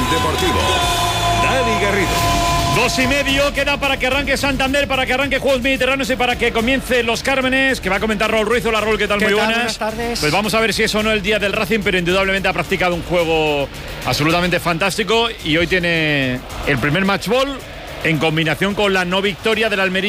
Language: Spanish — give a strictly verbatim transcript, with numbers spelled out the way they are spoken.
Deportivo. Dani Garrido. Dos y medio queda para que arranque Santander, para que arranque Juegos Mediterráneos y para que comience Los Cármenes, que va a comentar Raúl Ruiz. Hola Raúl, ¿qué tal? ¿Qué Muy tal? buenas. Buenas tardes. Pues vamos a ver si es o no el día del Racing, pero indudablemente ha practicado un juego absolutamente fantástico y hoy tiene el primer match ball en combinación con la no victoria del Almería